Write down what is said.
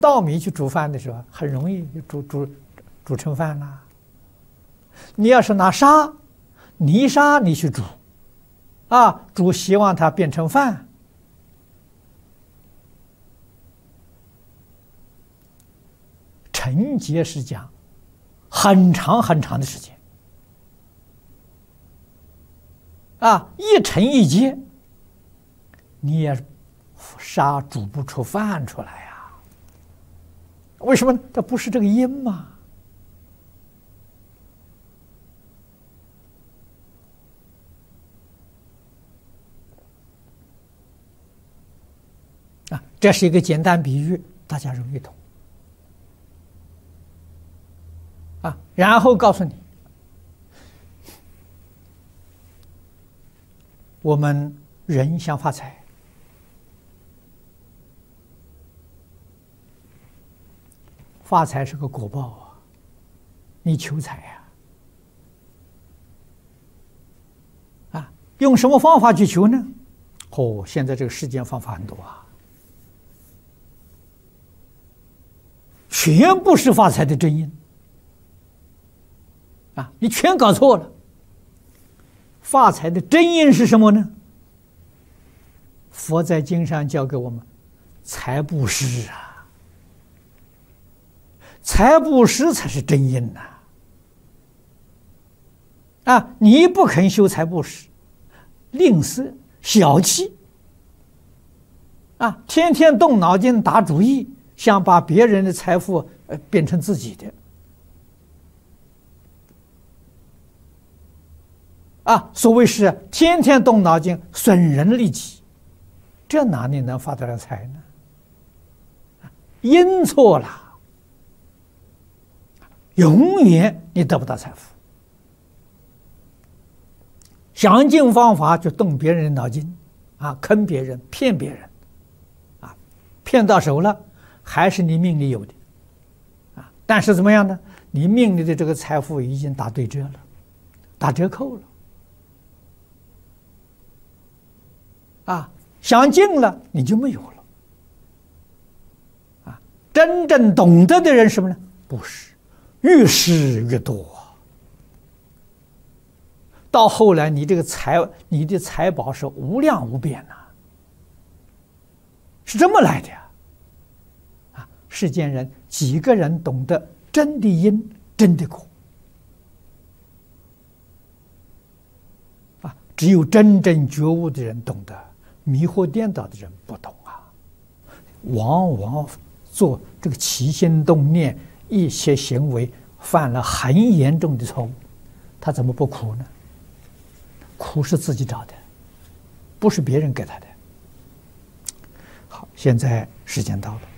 稻米去煮饭的时候，很容易就煮成饭了。你要是拿沙、泥沙你去煮，煮希望它变成饭，成劫是讲很长很长的时间，一成一劫，你也沙煮不出饭出来呀。为什么呢？它不是这个因嘛。这是一个简单比喻，大家容易懂。然后告诉你，我们人想发财，发财是个果报啊，你求财用什么方法去求呢？现在这个世间方法很多全部是发财的真因你全搞错了。发财的真因是什么呢？佛在经上教给我们，财布施财布施才是真因你不肯修财布施，吝啬小气天天动脑筋打主意，想把别人的财富变成自己的所谓是天天动脑筋损人利己，这哪里能发得了财呢？因错了，永远你得不到财富。想尽方法就动别人的脑筋坑别人骗别人骗到手了还是你命里有的但是怎么样呢？你命里的这个财富已经打对折了，打折扣了想尽了你就没有了真正懂得的人什么呢？不是越施越多到后来你的财宝是无量无边是这么来的世间人几个人懂得真的因真的果只有真正觉悟的人懂得，迷惑颠倒的人不懂往往做这个起心动念一些行为犯了很严重的错误，他怎么不苦呢？苦是自己找的，不是别人给他的。好，现在时间到了。